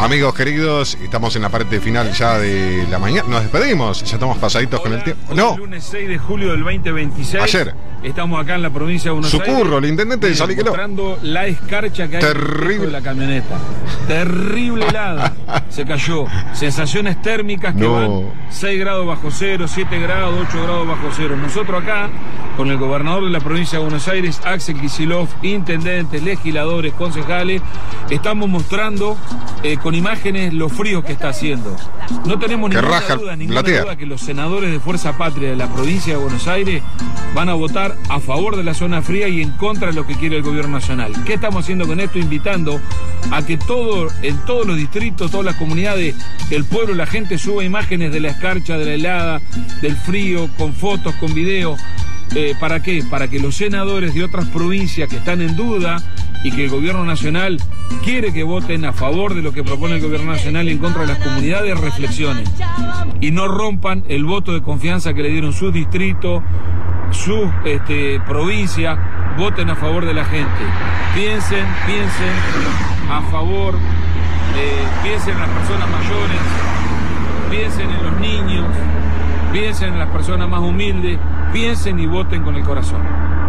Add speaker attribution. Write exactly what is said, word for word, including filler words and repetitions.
Speaker 1: Amigos queridos, estamos en la parte final ya de la mañana. Nos despedimos, ya estamos pasaditos
Speaker 2: Hola,
Speaker 1: con el tiempo.
Speaker 2: hoy
Speaker 1: No,
Speaker 2: el lunes seis de julio del veinte veintiséis.
Speaker 1: Ayer.
Speaker 2: Estamos acá en la provincia de Buenos
Speaker 1: su
Speaker 2: Aires.
Speaker 1: curro, el intendente de
Speaker 2: Mira,
Speaker 1: Saliqueló.
Speaker 2: mostrando la escarcha que hay
Speaker 1: Terrible.
Speaker 2: de la camioneta. Terrible helada. Se cayó. Sensaciones térmicas que
Speaker 1: No.
Speaker 2: van seis grados bajo cero, siete grados, ocho grados bajo cero. Nosotros acá, con el gobernador de la provincia de Buenos Aires, Axel Kicillof, intendentes, legisladores, concejales, estamos mostrando eh, con imágenes lo frío que está haciendo. No tenemos
Speaker 1: Que
Speaker 2: ninguna
Speaker 1: raja
Speaker 2: duda, ninguna
Speaker 1: platea.
Speaker 2: duda que los senadores de Fuerza Patria de la provincia de Buenos Aires van a votar a favor de la zona fría y en contra de lo que quiere el gobierno nacional. ¿Qué estamos haciendo con esto? Invitando a que todo, en todos los distritos, todas las comunidades, el pueblo, la gente suba imágenes de la escarcha, de la helada, del frío, con fotos, con video. Eh, ¿Para qué? Para que los senadores de otras provincias que están en duda y que el gobierno nacional quiere que voten a favor de lo que propone el gobierno nacional y en contra de las comunidades, reflexionen y no rompan el voto de confianza que le dieron sus distritos, sus este, provincias. Voten a favor de la gente. Piensen, piensen a favor, eh, piensen en las personas mayores, piensen en los niños, piensen en las personas más humildes, piensen y voten con el corazón.